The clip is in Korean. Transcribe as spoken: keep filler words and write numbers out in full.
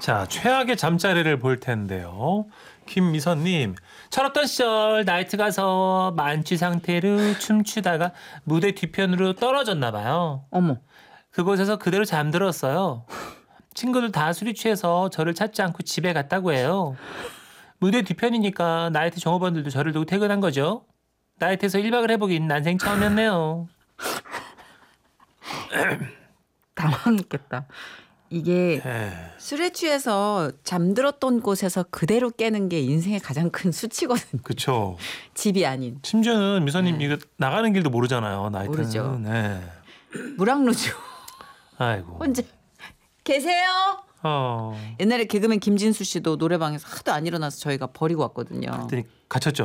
자, 최악의 잠자리를 볼 텐데요. 김미선님, 철없던 시절 나이트 가서 만취 상태로 춤추다가 무대 뒤편으로 떨어졌나 봐요. 어머. 그곳에서 그대로 잠들었어요. 친구들 다 술이 취해서 저를 찾지 않고 집에 갔다고 해요. 무대 뒤편이니까 나이트 종업원들도 저를 두고 퇴근한 거죠. 나이트에서 일 박을 해보긴 난생 처음이었네요. 당황했겠다. 이게 에, 술에 취해서 잠들었던 곳에서 그대로 깨는 게 인생의 가장 큰 수치거든요. 그쵸. 집이 아닌. 심지어는 미선님 이거 나가는 길도 모르잖아요. 나이트는. 모르죠. 네. 무랑루죠. 아이고. 혼자 계세요? 어. 옛날에 개그맨 김진수 씨도 노래방에서 하도 안 일어나서 저희가 버리고 왔거든요. 그랬더니 갇혔죠.